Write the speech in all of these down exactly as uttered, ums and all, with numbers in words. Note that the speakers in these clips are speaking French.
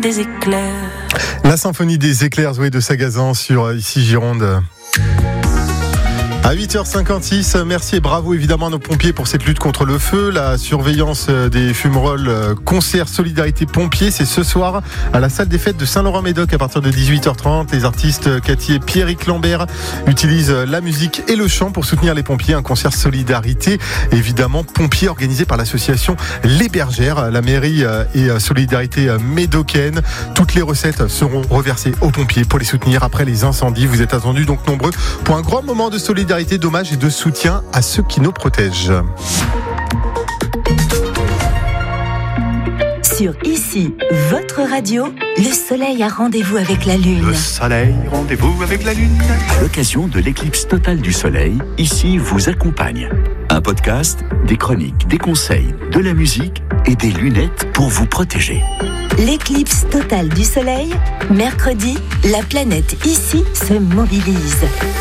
des éclairs. La symphonie des éclairs, Zoé de Sagazan sur Ici Gironde. À huit heures cinquante-six, merci et bravo évidemment à nos pompiers pour cette lutte contre le feu. La surveillance des fumerolles concert Solidarité Pompiers, c'est ce soir à la salle des fêtes de Saint-Laurent-Médoc à partir de dix-huit heures trente. Les artistes Cathy et Pierrick Lambert utilisent la musique et le chant pour soutenir les pompiers. Un concert Solidarité, évidemment pompiers organisé par l'association Les Bergères, la mairie et Solidarité médocaine. Toutes les recettes seront reversées aux pompiers pour les soutenir après les incendies. Vous êtes attendus donc nombreux pour un grand moment de solidarité, d'hommage et de soutien à ceux qui nous protègent. Sur Ici, votre radio, le soleil a rendez-vous avec la lune. Le soleil, rendez-vous avec la lune. À l'occasion de l'éclipse totale du soleil, Ici vous accompagne. Un podcast, des chroniques, des conseils, de la musique et des lunettes pour vous protéger. L'éclipse totale du soleil, mercredi, la planète Ici se mobilise.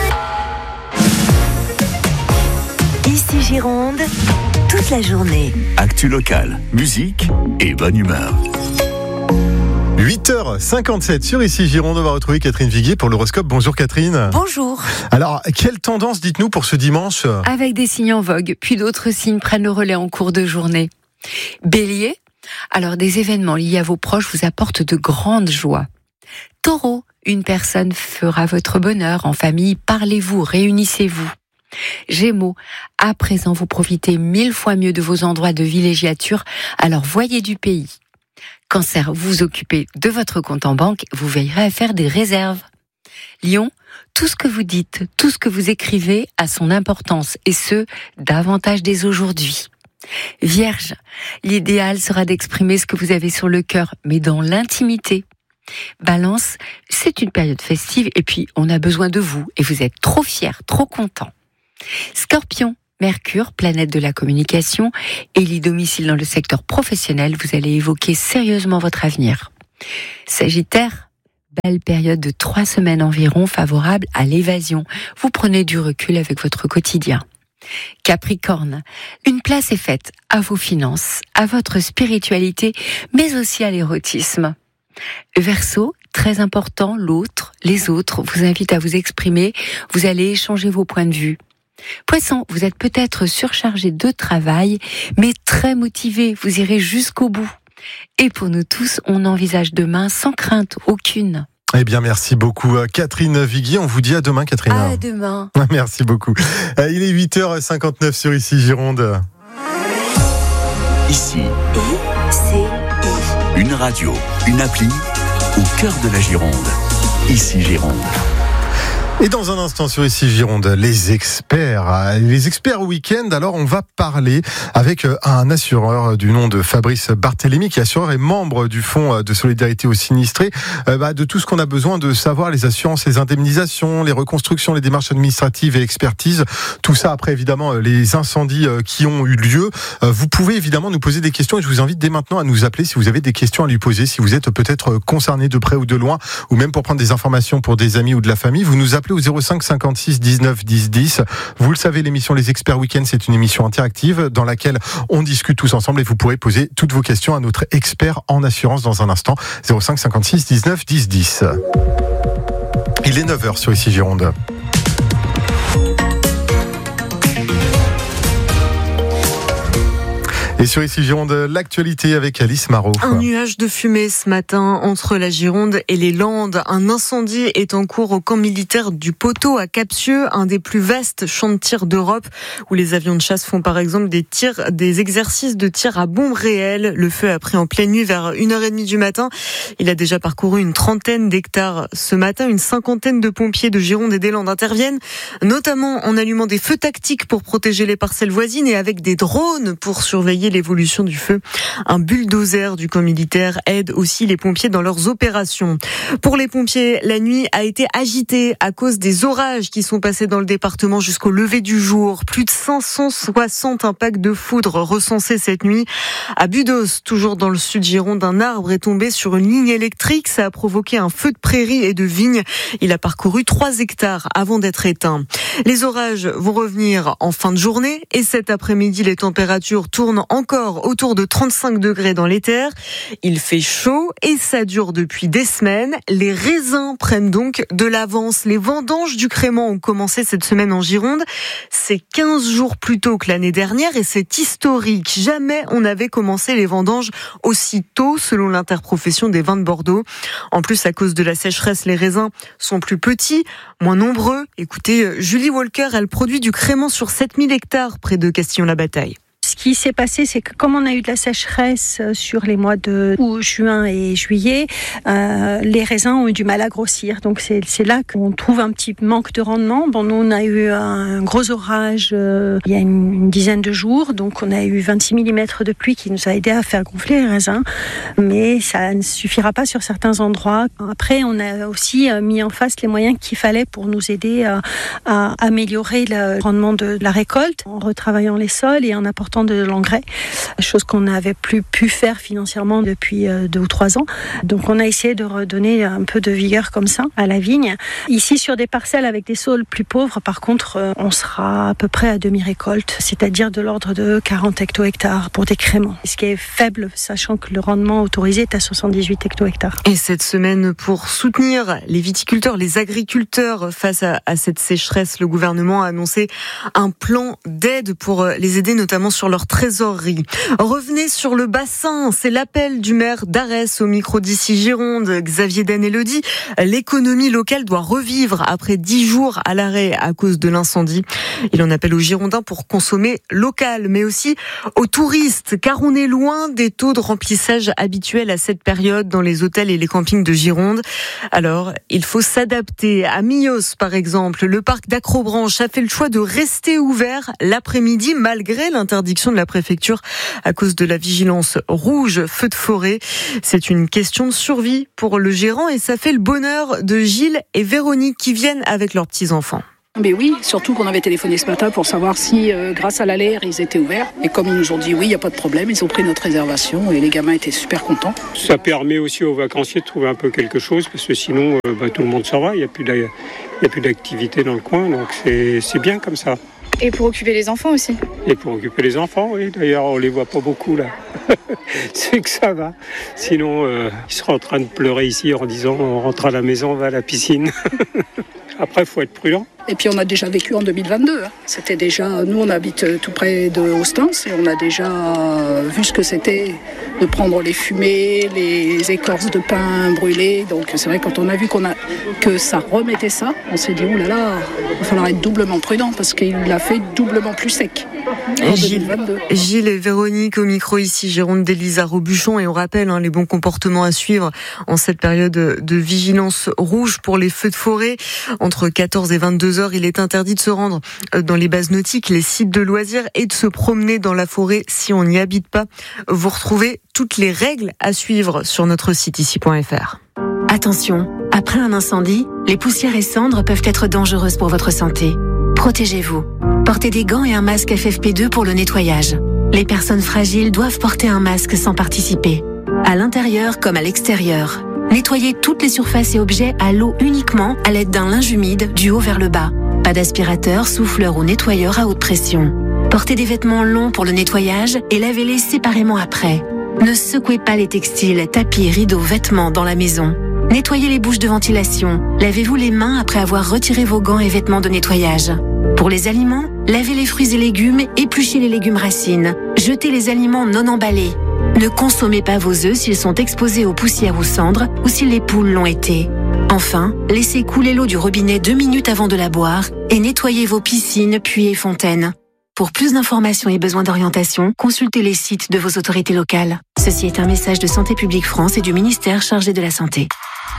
Ici Gironde, toute la journée. Actu locale, musique et bonne humeur. huit heures cinquante-sept sur Ici Gironde, on va retrouver Catherine Viguier pour l'horoscope. Bonjour Catherine. Bonjour. Alors, quelle tendance dites-nous pour ce dimanche ? Avec des signes en vogue, puis d'autres signes prennent le relais en cours de journée. Bélier, alors des événements liés à vos proches vous apportent de grandes joies. Taureau, une personne fera votre bonheur en famille, parlez-vous, réunissez-vous. Gémeaux, à présent vous profitez mille fois mieux de vos endroits de villégiature, alors voyez du pays. Cancer, vous vous occupez de votre compte en banque, vous veillerez à faire des réserves. Lion, tout ce que vous dites, tout ce que vous écrivez a son importance, et ce, davantage dès aujourd'hui. Vierge, l'idéal sera d'exprimer ce que vous avez sur le cœur, mais dans l'intimité. Balance, c'est une période festive, et puis on a besoin de vous, et vous êtes trop fiers, trop contents. Scorpion, Mercure, planète de la communication, élit domicile dans le secteur professionnel, vous allez évoquer sérieusement votre avenir. Sagittaire, belle période de trois semaines environ favorable à l'évasion. Vous prenez du recul avec votre quotidien. Capricorne, une place est faite à vos finances, à votre spiritualité, mais aussi à l'érotisme. Verseau, très important, l'autre, les autres vous invitent à vous exprimer, vous allez échanger vos points de vue. Poisson, vous êtes peut-être surchargé de travail, mais très motivé, vous irez jusqu'au bout. Et pour nous tous, on envisage demain sans crainte aucune. Eh bien, merci beaucoup Catherine Viguier. On vous dit à demain, Catherine. À demain. Merci beaucoup. Il est huit heures cinquante-neuf sur Ici Gironde. Ici, I-C-I. une radio, une appli au cœur de la Gironde. Ici Gironde. Et dans un instant sur Ici Gironde, les experts. Les experts au week-end, alors on va parler avec un assureur du nom de Fabrice Barthélémy, qui est assureur et membre du Fonds de solidarité aux sinistrés, bah, de tout ce qu'on a besoin de savoir, les assurances, les indemnisations, les reconstructions, les démarches administratives et expertises. Tout ça après évidemment les incendies qui ont eu lieu. Vous pouvez évidemment nous poser des questions et je vous invite dès maintenant à nous appeler si vous avez des questions à lui poser, si vous êtes peut-être concerné de près ou de loin, ou même pour prendre des informations pour des amis ou de la famille. Vous nous appelez au zéro cinq cinquante-six dix-neuf dix dix. Vous le savez, l'émission Les Experts Week-end, c'est une émission interactive dans laquelle on discute tous ensemble et vous pourrez poser toutes vos questions à notre expert en assurance dans un instant. zéro cinq cinquante-six dix-neuf dix dix. Il est neuf heures sur Ici Gironde. Et sur Ici Gironde, l'actualité avec Alice Marot. Un nuage de fumée ce matin entre la Gironde et les Landes. Un incendie est en cours au camp militaire du Poteau à Capcieux, un des plus vastes champs de tir d'Europe, où les avions de chasse font par exemple des tirs, des exercices de tir à bombes réelles. Le feu a pris en pleine nuit vers une heure trente du matin. Il a déjà parcouru une trentaine d'hectares. Ce matin, une cinquantaine de pompiers de Gironde et des Landes interviennent, notamment en allumant des feux tactiques pour protéger les parcelles voisines et avec des drones pour surveiller l'évolution du feu. Un bulldozer du camp militaire aide aussi les pompiers dans leurs opérations. Pour les pompiers, la nuit a été agitée à cause des orages qui sont passés dans le département jusqu'au lever du jour. Plus de cinq cent soixante impacts de foudre recensés cette nuit. À Budos, toujours dans le sud Gironde, un arbre est tombé sur une ligne électrique. Ça a provoqué un feu de prairie et de vigne. Il a parcouru trois hectares avant d'être éteint. Les orages vont revenir en fin de journée et cet après-midi, les températures tournent en encore autour de trente-cinq degrés dans les terres. Il fait chaud et ça dure depuis des semaines. Les raisins prennent donc de l'avance. Les vendanges du crément ont commencé cette semaine en Gironde. C'est quinze jours plus tôt que l'année dernière et c'est historique. Jamais on n'avait commencé les vendanges aussi tôt, selon l'interprofession des vins de Bordeaux. En plus, à cause de la sécheresse, les raisins sont plus petits, moins nombreux. Écoutez, Julie Walker, elle produit du crément sur sept mille hectares près de Castillon-la-Bataille. Ce qui s'est passé, c'est que comme on a eu de la sécheresse sur les mois de août, juin et juillet, euh, les raisins ont eu du mal à grossir. Donc c'est, c'est là qu'on trouve un petit manque de rendement. Bon, nous on a eu un gros orage euh, il y a une, une dizaine de jours, donc on a eu vingt-six millimètres de pluie qui nous a aidé à faire gonfler les raisins, mais ça ne suffira pas sur certains endroits. Après, on a aussi mis en face les moyens qu'il fallait pour nous aider à, à améliorer le rendement de la récolte, en retravaillant les sols et en apportant de l'engrais, chose qu'on n'avait plus pu faire financièrement depuis deux ou trois ans. Donc on a essayé de redonner un peu de vigueur comme ça à la vigne. Ici, sur des parcelles avec des sols plus pauvres, par contre, on sera à peu près à demi-récolte, c'est-à-dire de l'ordre de quarante hecto-hectares pour des créments. Ce qui est faible, sachant que le rendement autorisé est à soixante-dix-huit hecto-hectares. Et cette semaine, pour soutenir les viticulteurs, les agriculteurs face à, à cette sécheresse, le gouvernement a annoncé un plan d'aide pour les aider, notamment sur leur trésorerie. Revenez sur le bassin, c'est l'appel du maire d'Arès au micro d'ici Gironde, Xavier Den le dit. L'économie locale doit revivre après dix jours à l'arrêt à cause de l'incendie. Il en appelle aux Girondins pour consommer local, mais aussi aux touristes, car on est loin des taux de remplissage habituels à cette période dans les hôtels et les campings de Gironde. Alors, il faut s'adapter. À Millos, par exemple, le parc d'Acrobranche a fait le choix de rester ouvert l'après-midi malgré l'interdiction de la préfecture à cause de la vigilance rouge feu de forêt. C'est une question de survie pour le gérant et ça fait le bonheur de Gilles et Véronique qui viennent avec leurs petits-enfants. Mais oui, surtout qu'on avait téléphoné ce matin pour savoir si, euh, grâce à l'A L E R, ils étaient ouverts. Et comme ils nous ont dit oui, il n'y a pas de problème, ils ont pris notre réservation et les gamins étaient super contents. Ça permet aussi aux vacanciers de trouver un peu quelque chose parce que sinon, euh, bah, tout le monde s'en va, il n'y a plus d'a- il y a plus d'activité dans le coin, donc c'est, c'est bien comme ça. Et pour occuper les enfants aussi. Et pour occuper les enfants, oui. D'ailleurs, on les voit pas beaucoup, là. C'est que ça va. Sinon, euh, ils seraient en train de pleurer ici en disant on rentre à la maison, on va à la piscine. Après, il faut être prudent. Et puis on a déjà vécu en deux mille vingt-deux. C'était déjà, nous on habite tout près de Ostens et on a déjà vu ce que c'était de prendre les fumées, les écorces de pin brûlées. Donc c'est vrai quand on a vu qu'on a, que ça remettait ça, on s'est dit oh là là, il va falloir être doublement prudent parce qu'il l'a fait doublement plus sec. Gilles, Gilles et Véronique au micro ici, Jérôme d'Elisa Robuchon, et on rappelle hein, les bons comportements à suivre en cette période de vigilance rouge pour les feux de forêt. Entre quatorze et vingt-deux heures, il est interdit de se rendre dans les bases nautiques, les sites de loisirs et de se promener dans la forêt si on n'y habite pas. Vous retrouvez toutes les règles à suivre sur notre site ici point f r. Attention, après un incendie, les poussières et cendres peuvent être dangereuses pour votre santé. Protégez-vous. Portez des gants et un masque F F P deux pour le nettoyage. Les personnes fragiles doivent porter un masque sans participer. À l'intérieur comme à l'extérieur. Nettoyez toutes les surfaces et objets à l'eau uniquement à l'aide d'un linge humide du haut vers le bas. Pas d'aspirateur, souffleur ou nettoyeur à haute pression. Portez des vêtements longs pour le nettoyage et lavez-les séparément après. Ne secouez pas les textiles, tapis, rideaux, vêtements dans la maison. Nettoyez les bouches de ventilation. Lavez-vous les mains après avoir retiré vos gants et vêtements de nettoyage. Pour les aliments, lavez les fruits et légumes, épluchez les légumes racines. Jetez les aliments non emballés. Ne consommez pas vos œufs s'ils sont exposés aux poussières ou cendres ou si les poules l'ont été. Enfin, laissez couler l'eau du robinet deux minutes avant de la boire et nettoyez vos piscines, puits et fontaines. Pour plus d'informations et besoins d'orientation, consultez les sites de vos autorités locales. Ceci est un message de Santé publique France et du ministère chargé de la Santé.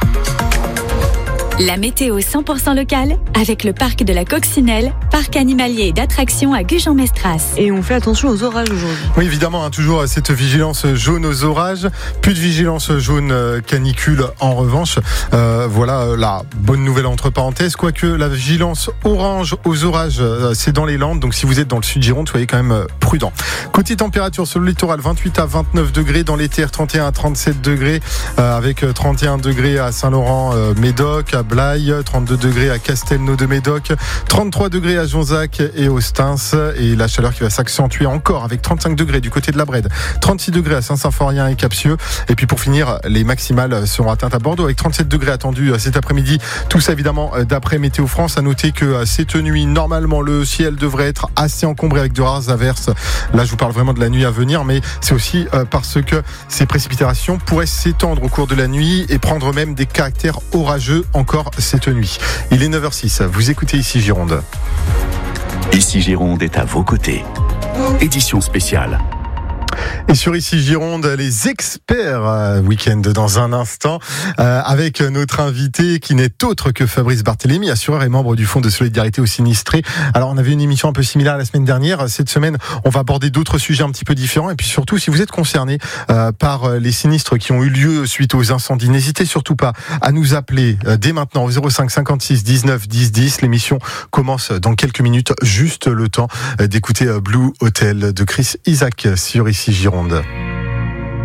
La météo cent pour cent locale avec le parc de la Coccinelle, parc animalier et d'attractions à Gujan-Mestras. Et on fait attention aux orages aujourd'hui. Oui, évidemment, hein, toujours cette vigilance jaune aux orages. Plus de vigilance jaune canicule en revanche. Euh, voilà la bonne nouvelle entre parenthèses. Quoique la vigilance orange aux orages, c'est dans les Landes. Donc si vous êtes dans le sud Gironde, soyez quand même prudents. Côté température sur le littoral, vingt-huit à vingt-neuf degrés. Dans les terres, trente et un à trente-sept degrés. Euh, avec trente et un degrés à Saint-Laurent-Médoc, à Blaye, trente-deux degrés à Castelnau de Médoc, trente-trois degrés à Jonzac et au Stins, et la chaleur qui va s'accentuer encore avec trente-cinq degrés du côté de la Brède, trente-six degrés à Saint-Symphorien et Capsieux. Et puis pour finir, les maximales seront atteintes à Bordeaux avec trente-sept degrés attendus cet après-midi. Tout ça évidemment d'après Météo France. À noter que cette nuit, normalement, le ciel devrait être assez encombré avec de rares averses. Là, je vous parle vraiment de la nuit à venir, mais c'est aussi parce que ces précipitations pourraient s'étendre au cours de la nuit et prendre même des caractères orageux encore cette nuit. Il est neuf heures six. Vous écoutez Ici Gironde. Ici Gironde est à vos côtés. Édition spéciale. Et sur Ici Gironde, les experts euh, week-end dans un instant, euh, avec notre invité qui n'est autre que Fabrice Barthélémy, assureur et membre du Fonds de solidarité aux sinistrés. Alors on avait une émission un peu similaire la semaine dernière. Cette semaine, on va aborder d'autres sujets un petit peu différents. Et puis surtout, si vous êtes concerné euh, par les sinistres qui ont eu lieu suite aux incendies, n'hésitez surtout pas à nous appeler euh, dès maintenant au zéro cinq cinquante-six dix-neuf dix dix. L'émission commence dans quelques minutes, juste le temps euh, d'écouter euh, Blue Hotel de Chris Isaak sur Ici Gironde.